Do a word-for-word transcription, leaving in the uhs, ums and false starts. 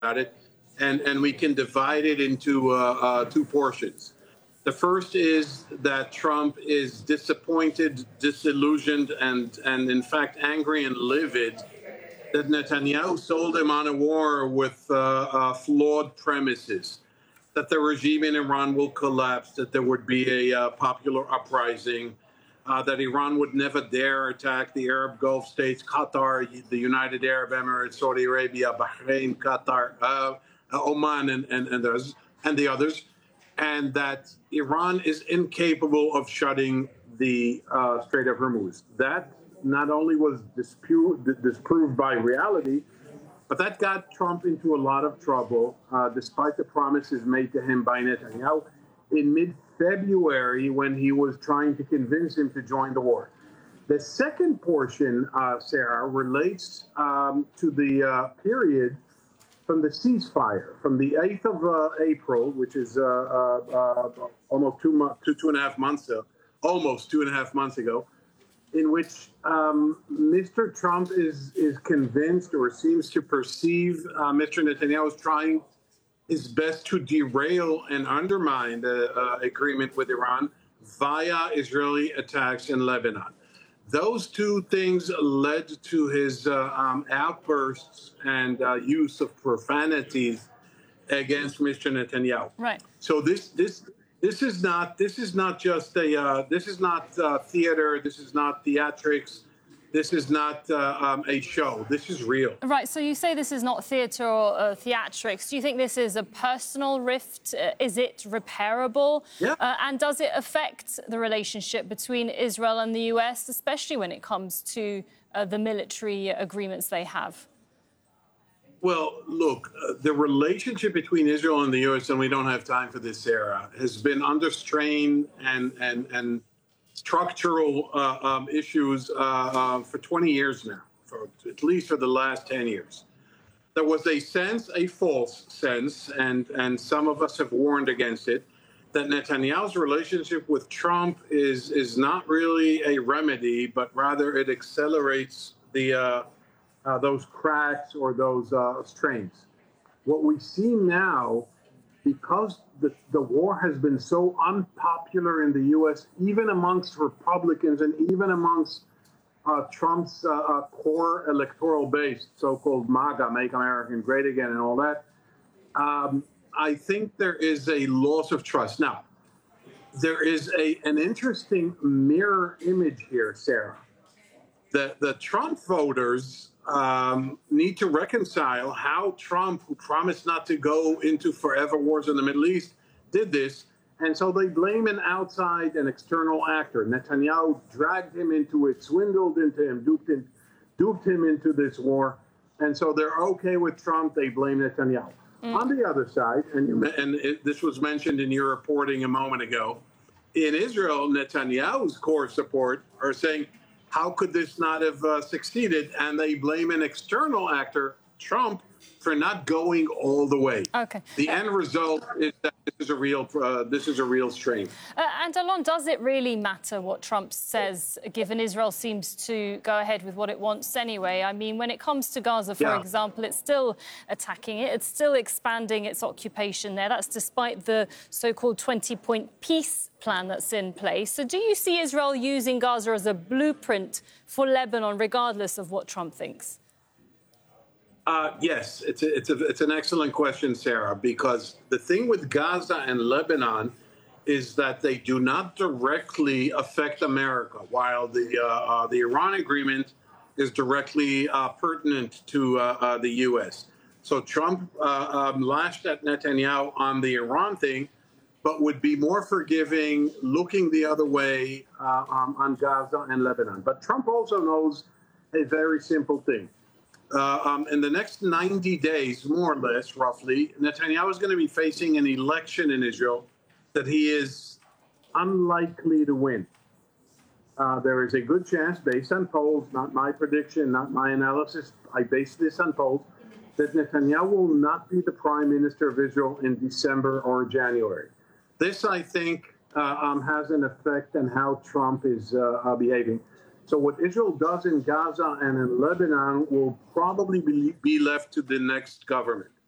about it, and, and we can divide it into uh, uh, two portions. The first is that Trump is disappointed, disillusioned, and, and in fact angry and livid that Netanyahu sold him on a war with uh, uh, flawed premises, that the regime in Iran will collapse, that there would be a uh, popular uprising, uh, that Iran would never dare attack the Arab Gulf states, Qatar, the United Arab Emirates, Saudi Arabia, Bahrain, Qatar, uh, Oman, and, and, and, others, and the others, and that Iran is incapable of shutting the uh, Strait of Hormuz. That not only was dispute, disproved by reality, but that got Trump into a lot of trouble, uh, despite the promises made to him by Netanyahu in mid-February when he was trying to convince him to join the war. The second portion, uh, Sarah, relates um, to the uh, period from the ceasefire, from the eighth of uh, April, which is uh, uh, uh, almost two, mo- two, two and a half months ago, almost two and a half months ago, in which um, Mister Trump is is convinced or seems to perceive uh, Mister Netanyahu is trying his best to derail and undermine the uh, agreement with Iran via Israeli attacks in Lebanon. Those two things led to his uh, um, outbursts and uh, use of profanities against Mister Netanyahu. Right. So this this this is not this is not just a uh, this is not uh, theater. This is not theatrics. This is not uh, um, a show. This is real. Right. So you say this is not theatre or uh, theatrics. Do you think this is a personal rift? Uh, is it repairable? Yeah. Uh, and does it affect the relationship between Israel and the U S, especially when it comes to uh, the military agreements they have? Well, look, uh, the relationship between Israel and the U S, and we don't have time for this, Sarah, has been under strain and and and structural uh, um, issues uh, uh, for twenty years now, for at least for the last ten years. There was a sense, a false sense, and and some of us have warned against it, that Netanyahu's relationship with Trump is is not really a remedy, but rather it accelerates the. Uh, Uh, those cracks or those uh, strains. What we see now, because the, the war has been so unpopular in the U S, even amongst Republicans and even amongst uh, Trump's uh, uh, core electoral base, so-called MAGA, Make America Great Again, and all that, um, I think there is a loss of trust. Now, there is a an interesting mirror image here, Sarah. The, the Trump voters Um, need to reconcile how Trump, who promised not to go into forever wars in the Middle East, did this. And so they blame an outside and external actor. Netanyahu dragged him into it, swindled into him, duped him, duped him into this war. And so they're okay with Trump. They blame Netanyahu. Mm. On the other side, and, you, and it, this was mentioned in your reporting a moment ago, in Israel, Netanyahu's core support are saying, how could this not have uh, succeeded? And they blame an external actor, Trump, for not going all the way. Okay. The end result is that this is a real uh, this is a real strain. Uh, and Alon, does it really matter what Trump says, given Israel seems to go ahead with what it wants anyway? I mean, when it comes to Gaza, for Yeah. example, it's still attacking it. It's still expanding its occupation there. That's despite the so-called twenty-point peace plan that's in place. So do you see Israel using Gaza as a blueprint for Lebanon, regardless of what Trump thinks? Uh, yes, it's a, it's a, it's an excellent question, Sarah, because the thing with Gaza and Lebanon is that they do not directly affect America, while the uh, uh, the Iran agreement is directly uh, pertinent to uh, uh, the U S. So Trump uh, um, lashed at Netanyahu on the Iran thing, but would be more forgiving, looking the other way uh, um, on Gaza and Lebanon. But Trump also knows a very simple thing. Uh, um, in the next ninety days, more or less, roughly, Netanyahu is going to be facing an election in Israel that he is unlikely to win. Uh, there is a good chance, based on polls, not my prediction, not my analysis, I base this on polls, that Netanyahu will not be the prime minister of Israel in December or January. This, I think, uh, um, has an effect on how Trump is uh, uh, behaving. So what Israel does in Gaza and in Lebanon will probably be, be left to the next government.